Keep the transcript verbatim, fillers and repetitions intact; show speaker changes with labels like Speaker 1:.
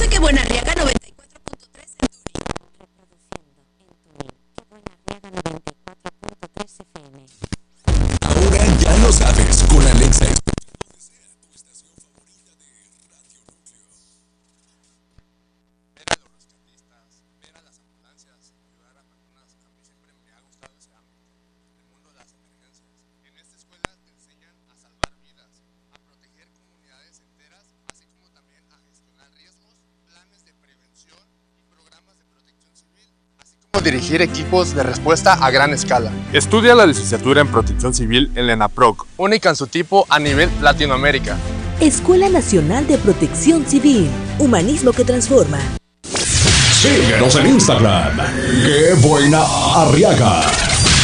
Speaker 1: reproduce que buena Arriaga noventa y cuatro punto tres en Tuning.
Speaker 2: Reproduciendo en Tuning que buena Arriaga noventa y cuatro punto tres F M.
Speaker 3: Ahora ya lo sabes, con Alexa.
Speaker 4: Dirigir equipos de respuesta a gran escala.
Speaker 5: Estudia la licenciatura en Protección Civil en la ENAPROC,
Speaker 4: única en su tipo a nivel Latinoamérica.
Speaker 6: Escuela Nacional de Protección Civil, humanismo que transforma.
Speaker 3: Síguenos en Instagram. ¡Qué buena Arriaga!